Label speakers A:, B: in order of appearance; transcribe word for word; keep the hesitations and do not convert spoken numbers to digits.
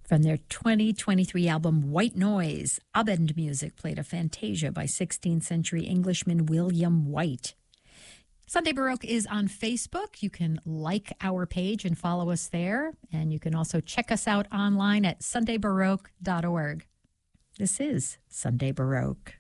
A: From their twenty twenty-three album White Noise, Abend music played a Fantasia by sixteenth century Englishman William White. Sunday Baroque is on Facebook. You can like our page and follow us there. And you can also check us out online at sunday baroque dot org. This is Sunday Baroque.